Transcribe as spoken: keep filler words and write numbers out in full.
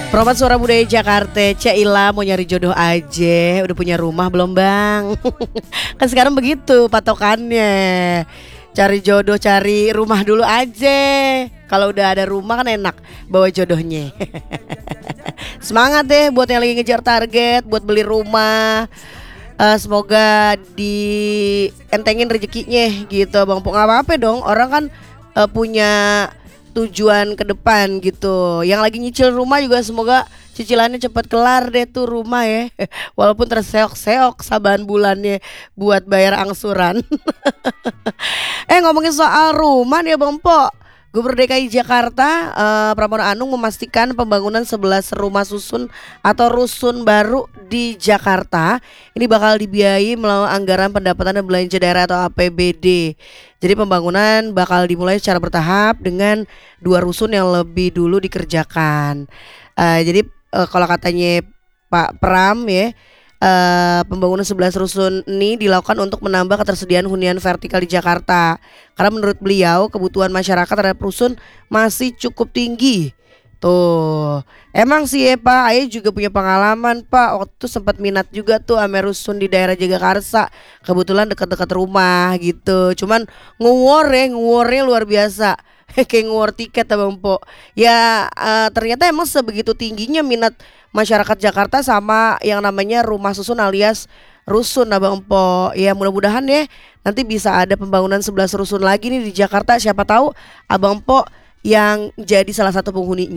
Promat Suara Budaya Jakarta, Caila mau nyari jodoh aja. Udah punya rumah belum bang? Kan sekarang begitu patokannya. Cari jodoh, cari rumah dulu aja. Kalau udah ada rumah kan enak bawa jodohnya. Semangat deh buat yang lagi ngejar target, buat beli rumah. Uh, semoga dientengin rezekinya gitu bang. Nggak apa-apa dong, orang kan uh, punya tujuan ke depan gitu. Yang lagi nyicil rumah juga semoga cicilannya cepat kelar deh tuh rumah ya. Walaupun terseok-seok saban bulannya buat bayar angsuran. Eh ngomongin soal rumah nih ya Bang Po, Gubernur D K I Jakarta uh, Pramono Anung memastikan pembangunan sebelas rumah susun atau rusun baru di Jakarta ini bakal dibiayai melalui anggaran pendapatan dan belanja daerah atau A P B D. Jadi pembangunan bakal dimulai secara bertahap dengan dua rusun yang lebih dulu dikerjakan. Uh, jadi uh, kalau katanya Pak Pram ya, Uh, pembangunan sebelas rusun ini dilakukan untuk menambah ketersediaan hunian vertikal di Jakarta. Karena menurut beliau kebutuhan masyarakat terhadap rusun masih cukup tinggi. Tuh, emang sih ya Pak, Ayah juga punya pengalaman Pak. Waktu itu sempat minat juga tuh ame rusun di daerah Jagakarsa. Kebetulan dekat-dekat rumah gitu. Cuman ngewor ya, ngewornya luar biasa. Kayak ngewor tiket ya Bang Po. Ya uh, ternyata emang sebegitu tingginya minat masyarakat Jakarta sama yang namanya rumah susun alias rusun Abang Po. Ya mudah-mudahan ya nanti bisa ada pembangunan sebelas rusun lagi nih di Jakarta. Siapa tahu Abang Po yang jadi salah satu penghuninya.